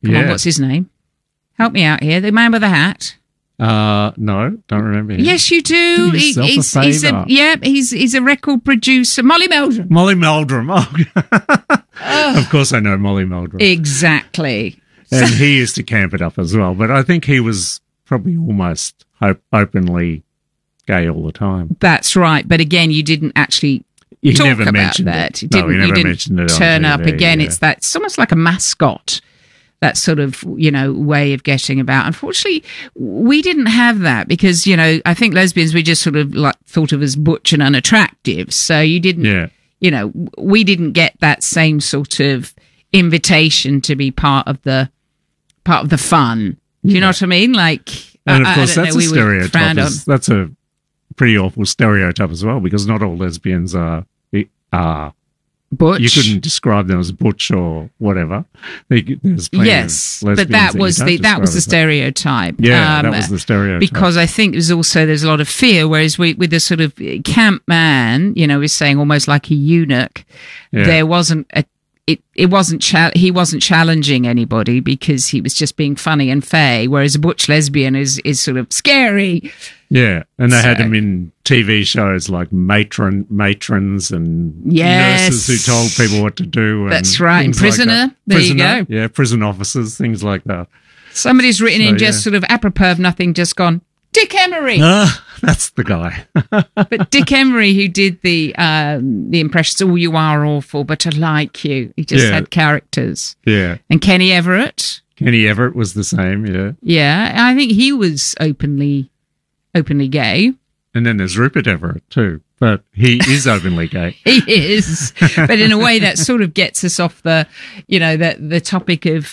Come on, what's his name? Help me out here. The man with the hat. No, don't remember him. Yes, you do. Do yourself a favour. He's a record producer. Molly Meldrum. Molly Meldrum. Oh. Of course I know Molly Meldrum. Exactly. And he used to camp it up as well. But I think he was probably almost openly gay all the time. That's right. But again, you didn't actually talk about that. You never mentioned it. Turn up again. Yeah. It's almost like a mascot. That sort of, way of getting about. Unfortunately, we didn't have that because, I think lesbians, we just sort of like thought of as butch and unattractive. So you didn't, we didn't get that same sort of invitation to be part of the fun. You know what I mean? Like, and of course, that's a stereotype. That's a pretty awful stereotype as well because not all lesbians are butch. You couldn't describe them as butch or whatever. There's plenty of lesbians but that was the stereotype. Yeah, that was the stereotype. Because I think there's a lot of fear. Whereas with the sort of camp man, we're saying almost like a eunuch. Yeah. There wasn't he wasn't challenging anybody because he was just being funny and fey. Whereas a butch lesbian is sort of scary. Yeah, and they had him in TV shows like matrons and nurses who told people what to do. And that's right, and Prisoner. There you go. Yeah, prison officers, things like that. Somebody's written in just sort of apropos of nothing, just gone, Dick Emery. That's the guy. But Dick Emery, who did the impressions, "Oh, you are awful, but I like you." He just had characters. Yeah. And Kenny Everett. Kenny Everett was the same, yeah. Yeah, I think he was openly gay. And then there's Rupert Everett too, but he is openly gay. He is, but in a way that sort of gets us off the topic of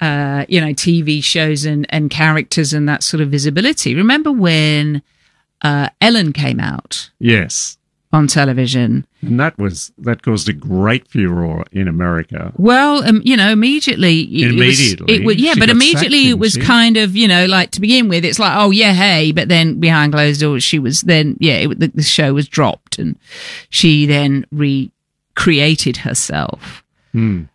TV shows and characters and that sort of visibility. Remember when Ellen came out? Yes. On television. And that caused a great furore in America. Well, immediately. Immediately it was kind of, like to begin with, it's like, oh yeah, hey, but then behind closed doors, she was then, the show was dropped and she then recreated herself. To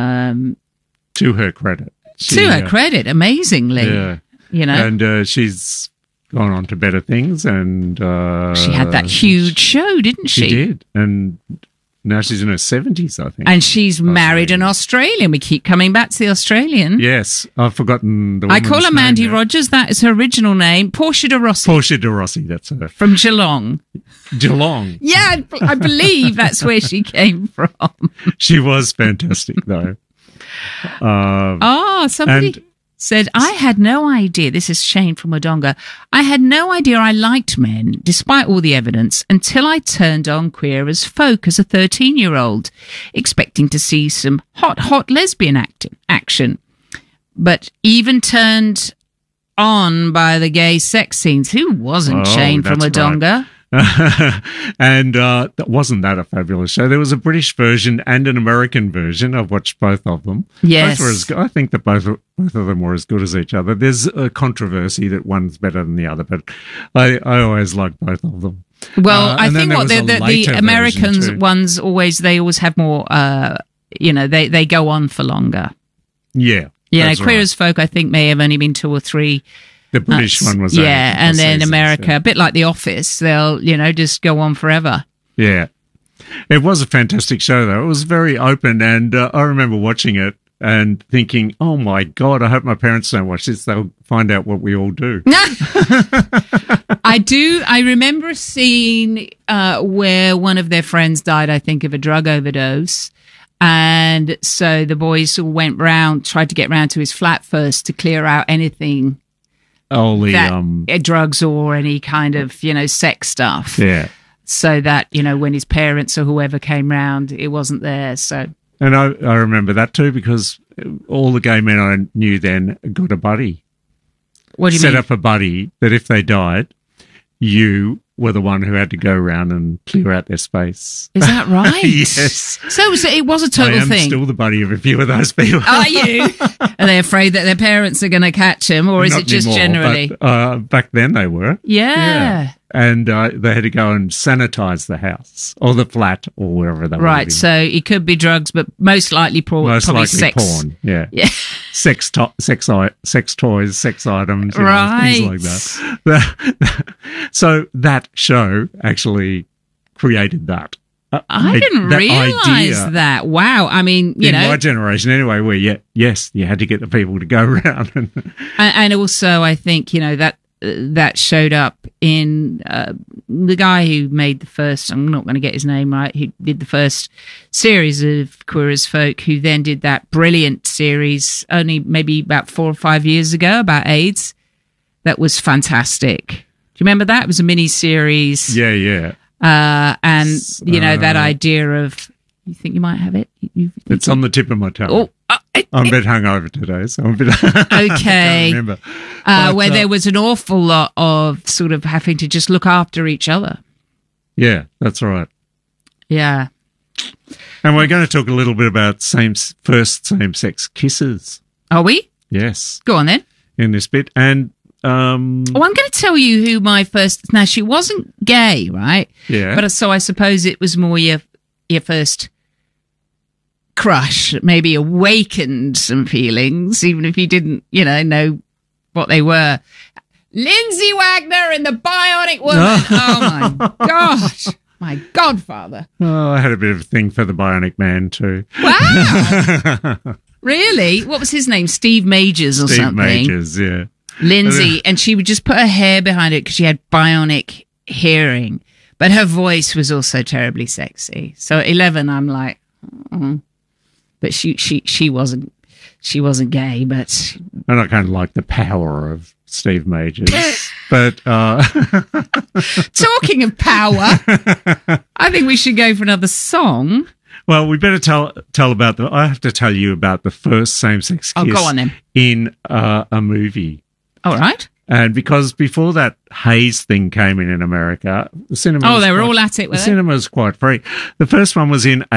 her credit. Amazingly. Yeah. And she's gone on to better things, and she had that huge show, didn't she? She did, and now she's in her 70s, I think. And she's married an Australian. We keep coming back to the Australian. Yes, I've forgotten the. I call her Mandy Rogers. That is her original name. Portia de Rossi. Portia de Rossi, that's her. From Geelong. Geelong. Yeah, I believe that's where she came from. She was fantastic, though. Somebody said, I had no idea, this is Shane from Wodonga, I had no idea I liked men, despite all the evidence, until I turned on Queer as Folk as a 13-year-old, expecting to see some hot lesbian action. But even turned on by the gay sex scenes. Who wasn't Shane from Wodonga? Right. And wasn't that a fabulous show? There was a British version and an American version. I've watched both of them. Yes. Both were as good. I think that both of them were as good as each other. There's a controversy that one's better than the other, but I always liked both of them. Well, I think what the American ones always have more, they go on for longer. Yeah. Queer as Folk, I think, may have only been 2 or 3. The British one was and then America, a bit like The Office, they'll just go on forever. Yeah, it was a fantastic show though. It was very open, and I remember watching it and thinking, "Oh my God, I hope my parents don't watch this. They'll find out what we all do." I do. I remember a scene where one of their friends died, I think, of a drug overdose. And so the boys all tried to get round to his flat first to clear out anything. Drugs or any kind of, sex stuff. Yeah. So that, when his parents or whoever came round, it wasn't there. So. And I remember that too, because all the gay men I knew then got a buddy. What do you mean? Set up a buddy that if they died, you were the one who had to go around and clear out their space. Is that right? Yes. So it was a total thing. I am still the buddy of a few of those people. Are you? Are they afraid that their parents are going to catch them, or is Not it just anymore, generally? But, back then they were. Yeah. And they had to go and sanitize the house or the flat or wherever they were. Right. So it could be drugs, but most likely probably sex. Porn. Yeah. Yeah. sex toys, sex items, Right. things like that. So that show actually created that. I didn't realise that. Wow. I mean, you in know, my generation anyway, where you had to get the people to go around. and also I think, you know, that showed up in the guy who made the first, I'm not going to get his name right, who did the first series of Queer as Folk, who then did that brilliant series only maybe about 4 or 5 years ago about AIDS. That was fantastic. Do you remember that? It was a mini series. Yeah. And, you know, that idea of, you think you might have it? It's on the tip of my tongue. I'm a bit hungover today, so I'm a bit... Okay. I can't remember. Where there was an awful lot of sort of having to just look after each other. Yeah, that's right. Yeah. And we're going to talk a little bit about first same-sex kisses. Are we? Yes. Go on then. In this bit. And... I'm going to tell you who my first... Now, she wasn't gay, right? Yeah. But so I suppose it was more your first crush, maybe awakened some feelings, even if you didn't, you know what they were. Lindsay Wagner and the Bionic Woman. Oh, my gosh. My godfather. Oh, I had a bit of a thing for the Bionic Man too. Wow. Really? What was his name? Steve Majors or something? Steve Majors, yeah. Lindsay, and she would just put her hair behind it because she had bionic hearing, but her voice was also terribly sexy. So at 11, I'm like, oh. But she wasn't gay, but and I kind of like the power of Steve Majors. But talking of power, I think we should go for another song. Well, we better tell about I have to tell you about the first same-sex kiss. Oh, go on then. In a movie. All right. And because before that Hays thing came in America, the cinema. Oh, they were all at it with it. The cinema was quite free. The first one was in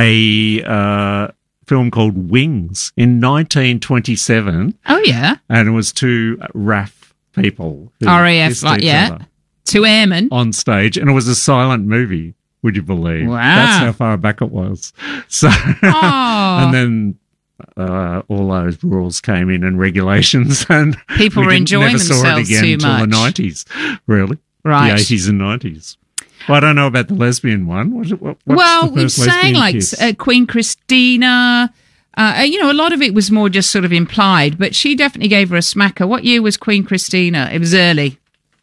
a film called Wings in 1927. Oh yeah. And it was two RAF people. RAF, like yeah. Two airmen on stage, and it was a silent movie. Would you believe? Wow. That's how far back it was. So, and then all those rules came in and regulations, and people were enjoying themselves too much. Until the 90s, really. Right. The 80s and 90s. Well, I don't know about the lesbian one. What's well, the first saying like Queen Christina. You know, a lot of it was more just sort of implied, but she definitely gave her a smacker. What year was Queen Christina? It was early.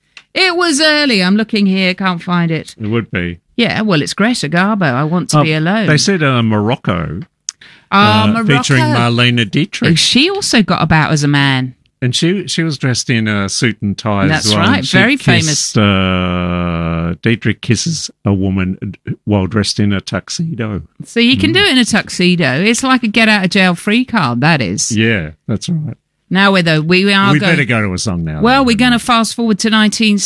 I'm looking here, can't find it. It would be. Yeah, well, it's Greta Garbo. I Want to Be Alone. They said Morocco. Morocco. Featuring Marlene Dietrich. She also got about as a man. And she was dressed in a suit and tie That's as well. right, very famous. Dietrich kisses a woman while dressed in a tuxedo. So you can do it in a tuxedo. It's like a get out of jail free card, that is. Yeah, that's right. Now we better go to a song now. Well, we're going to fast forward to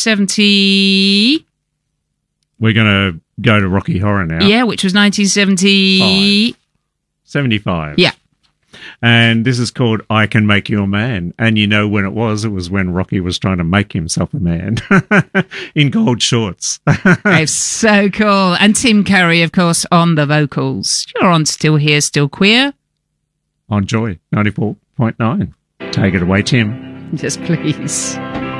1970. We're going to go to Rocky Horror now. Yeah, which was 1970. 75. Yeah. And this is called I Can Make You a Man. And you know when it was? It was when Rocky was trying to make himself a man in gold shorts. It's so cool. And Tim Curry, of course, on the vocals. You're on Still Here, Still Queer. On Joy 94.9. Take it away, Tim. Yes, please.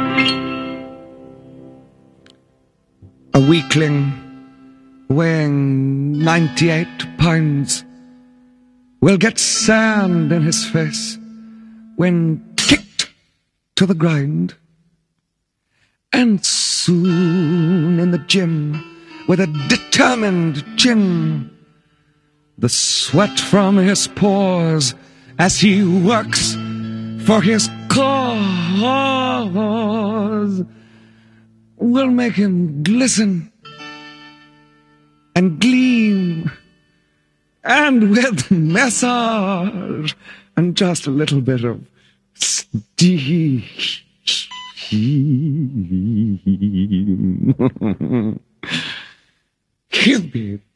A weakling weighing 98 pounds will get sand in his face when kicked to the ground. And soon in the gym, with a determined chin, the sweat from his pores as he works for his cause will make him glisten and gleam, and with massage and just a little bit of steam, he'll be